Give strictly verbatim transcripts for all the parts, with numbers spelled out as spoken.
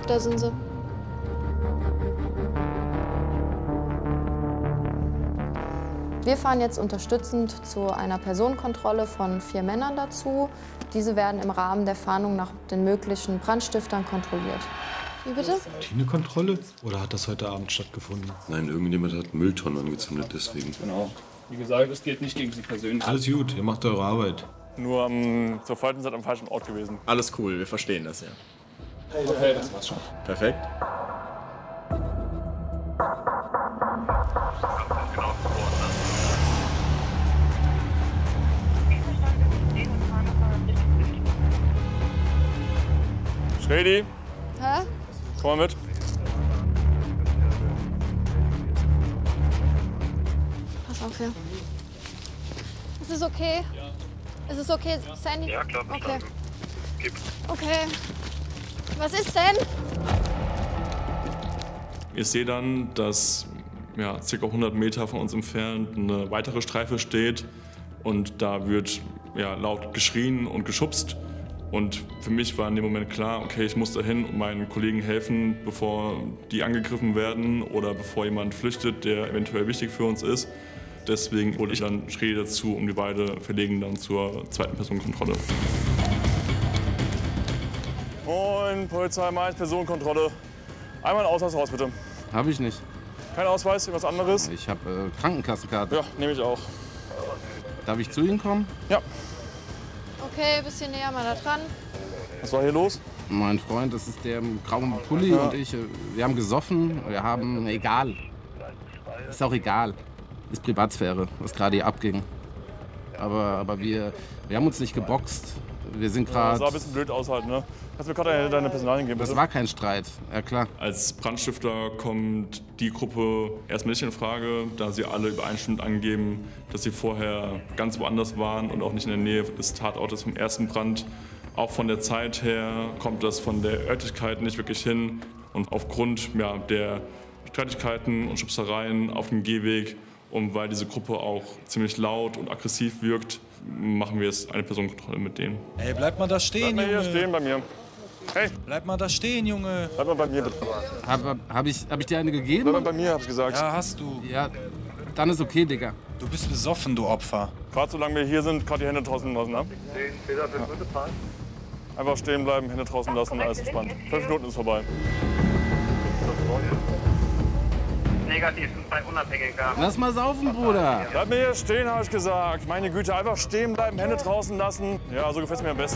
Da sind sie. Wir fahren jetzt unterstützend zu einer Personenkontrolle von vier Männern dazu. Diese werden im Rahmen der Fahndung nach den möglichen Brandstiftern kontrolliert. Wie bitte? Routinekontrolle? Oder hat das heute Abend stattgefunden? Nein, irgendjemand hat Mülltonnen angezündet, deswegen. Genau. Wie gesagt, es geht nicht gegen Sie persönlich. Alles gut, ihr macht eure Arbeit. Nur um, zur falschen Zeit am falschen Ort gewesen. Alles cool, wir verstehen das, ja. Okay, das war's schon. Perfekt. Schredi, Hä? komm mal mit. Pass auf hier. Ist es okay? Ja. Ist es okay, Sandy? Ja, klar. Okay. Gib. Okay. Was ist denn? Ich sehe dann, dass ja, ca. hundert Meter von uns entfernt eine weitere Streife steht und da wird ja, laut geschrien und geschubst. Und für mich war in dem Moment klar, okay, ich muss dahin und meinen Kollegen helfen, bevor die angegriffen werden oder bevor jemand flüchtet, der eventuell wichtig für uns ist. Deswegen hole ich dann Schredi dazu und wir beide verlegen dann zur zweiten Personenkontrolle. Moin, Polizei Mainz, Personenkontrolle. Einmal ein Ausweis raus, bitte. Habe ich nicht. Kein Ausweis, irgendwas anderes? Ich habe äh, Krankenkassenkarte. Ja, nehme ich auch. Darf ich zu Ihnen kommen? Ja. Okay, ein bisschen näher mal da dran. Was war hier los? Mein Freund, das ist der im grauen Pulli Ja. und ich, äh, wir haben gesoffen, wir haben, egal. Ist auch egal. Ist Privatsphäre, was gerade hier abging. Aber, aber wir, wir haben uns nicht geboxt. Wir sind Ja, gerade... sah ein bisschen blöd aus halt, ne? Kannst du mir gerade deine Personalien geben, bitte? Das war kein Streit, ja klar. Als Brandstifter kommt die Gruppe erstmal nicht in Frage, da sie alle übereinstimmend angeben, dass sie vorher ganz woanders waren und auch nicht in der Nähe des Tatortes vom ersten Brand. Auch von der Zeit her kommt das von der Örtlichkeit nicht wirklich hin. Und aufgrund ja, der Streitigkeiten und Schubsereien auf dem Gehweg und weil diese Gruppe auch ziemlich laut und aggressiv wirkt, machen wir jetzt eine Personenkontrolle mit denen. Ey, bleib mal da stehen, Bleib mal Junge. hier stehen bei mir. Hey, Bleib mal da stehen, Junge. bleib mal bei mir bitte. Habe hab ich, hab ich dir eine gegeben? Bleib mal bei mir, hab ich gesagt. Ja, hast du. Ja, dann ist okay, Digga. Du bist besoffen, du Opfer. Gerade solange wir hier sind, gerade die Hände draußen lassen, ne? Einfach stehen bleiben, Hände draußen lassen, alles entspannt. Fünf Minuten ist vorbei. Negativ sind zwei Unabhängige da. Lass mal saufen, Bruder. Bleib mir hier stehen, habe ich gesagt. Meine Güte, einfach stehen bleiben, Hände draußen lassen. Ja, so gefällt es mir am besten.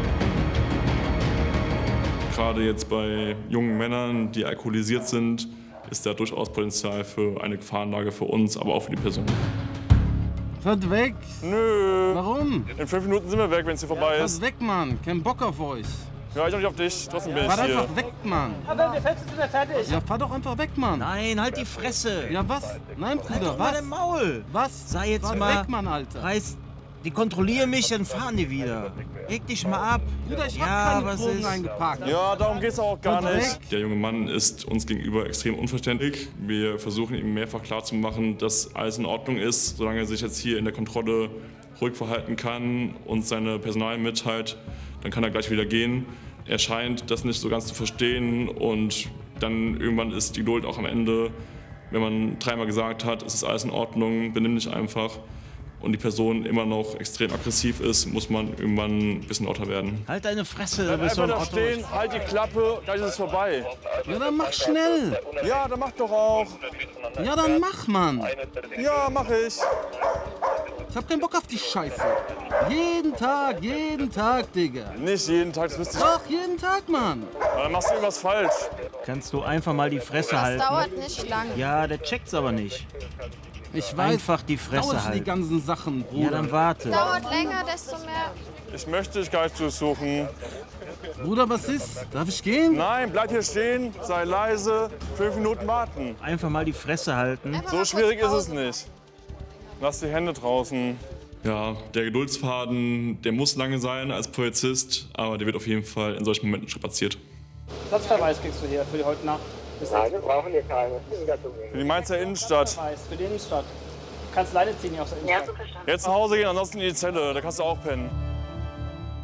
Gerade jetzt bei jungen Männern, die alkoholisiert sind, ist da durchaus Potenzial für eine Gefahrenlage für uns, aber auch für die Person. Fahrt weg. Nö. Warum? In fünf Minuten sind wir weg, wenn es hier vorbei Fahrt ist. weg, Mann. Kein Bock auf euch. Ja, ich auch nicht auf dich. Trotzdem bin ich Fahrt hier. einfach weg, Mann. Aber wir sind wir fertig. Ja, fahr doch einfach weg, Mann. Nein, halt die Fresse. Ja, was? Nein, Halt Bruder, doch mal was? dein Maul. Was? Sei jetzt fahr mal weg, Mann, Alter. Reiß, die kontrollieren mich, dann fahren die wieder. Reg dich mal ab. Bruder, ich Ja, hab keine was Drogen ist? eingepackt. Ja, darum geht's auch gar Fahrt nicht. weg. Der junge Mann ist uns gegenüber extrem unverständlich. Wir versuchen ihm mehrfach klarzumachen, dass alles in Ordnung ist, solange er sich jetzt hier in der Kontrolle ruhig verhalten kann und seine Personalien mitteilt, dann kann er gleich wieder gehen. Er scheint das nicht so ganz zu verstehen und dann irgendwann ist die Geduld auch am Ende. Wenn man dreimal gesagt hat, es ist alles in Ordnung, benimm dich einfach und die Person immer noch extrem aggressiv ist, muss man irgendwann ein bisschen lauter werden. Halt deine Fresse, du Bleib bist so einfach ein da Otto. stehen, halt die Klappe, gleich ist es vorbei. Ja, dann mach schnell. Ja, dann mach doch auch. Ja, dann mach, Mann. Ja, mach ich. Ich hab keinen Bock auf die Scheiße. Jeden Tag, jeden Tag, Digga. Nicht jeden Tag, das wüsste ich. Doch, jeden Tag, Mann. Aber dann machst du irgendwas falsch. Kannst du einfach mal die Fresse Das halten? dauert nicht lang. Ja, der checkt's aber nicht. Ich weiß, Einfach die Fresse dauert die halten. ganzen Sachen, Bruder. Ja, dann warte. Dauert länger, desto mehr. Ich möchte dich gar nicht durchsuchen. Bruder, was ist? Darf ich gehen? Nein, bleib hier stehen, sei leise, fünf Minuten warten. Einfach mal die Fresse halten. Einfach mal So kurz schwierig ist es Pause. nicht. Lass die Hände draußen. Ja, der Geduldsfaden, der muss lange sein als Polizist, aber der wird auf jeden Fall in solchen Momenten strapaziert. Platzverweis kriegst du hier für die heute Nacht. Bis Nein, wir brauchen hier keine. Für die Mainzer Innenstadt. Platzverweis für die Innenstadt. Du kannst Leine ziehen hier aus der Ja, Innenstadt. so verstanden. Jetzt nach Hause gehen, ansonsten in die Zelle, da kannst du auch pennen.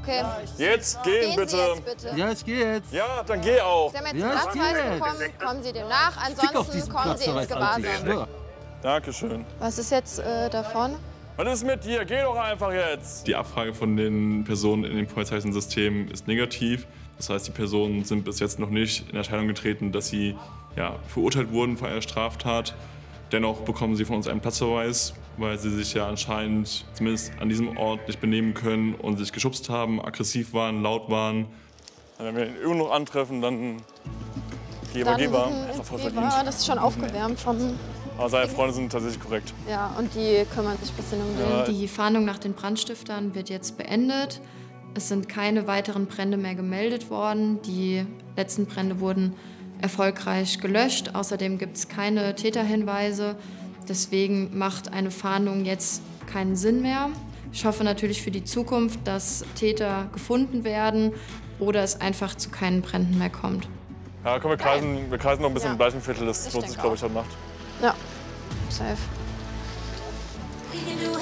Okay. Jetzt gehen, Gehen bitte. Sie jetzt bitte. Ja, ich gehe jetzt. Ja, dann geh auch. Sie haben jetzt Ja, einen ich Platzverweis gehe. bekommen, kommen Sie dem nach, Fick auf ansonsten diesen kommen Sie ins Platzverweis, Alter, ich Gewahrsam. schwör. Dankeschön. Was ist jetzt äh, davon? Was ist mit dir? Geh doch einfach jetzt. Die Abfrage von den Personen in dem polizeilichen System ist negativ. Das heißt, die Personen sind bis jetzt noch nicht in Erscheinung getreten, dass sie ja, verurteilt wurden für eine Straftat. Dennoch bekommen sie von uns einen Platzverweis, weil sie sich ja anscheinend zumindest an diesem Ort nicht benehmen können und sich geschubst haben, aggressiv waren, laut waren. Wenn wir ihn irgendwo noch antreffen, dann Geber, Dann Geber. ins Einfach voll Geber. verdient. Das ist schon aufgewärmt von... Aber seine Freunde sind tatsächlich korrekt. Ja, und die kümmern sich ein bisschen um den. Ja. Die Fahndung nach den Brandstiftern wird jetzt beendet. Es sind keine weiteren Brände mehr gemeldet worden. Die letzten Brände wurden erfolgreich gelöscht. Außerdem gibt es keine Täterhinweise. Deswegen macht eine Fahndung jetzt keinen Sinn mehr. Ich hoffe natürlich für die Zukunft, dass Täter gefunden werden oder es einfach zu keinen Bränden mehr kommt. Ja, komm, wir kreisen, wir kreisen noch ein bisschen Ja. im Bleichenviertel. Das Ich lohnt sich, denke glaube ich, heute Nacht. Ja, safe.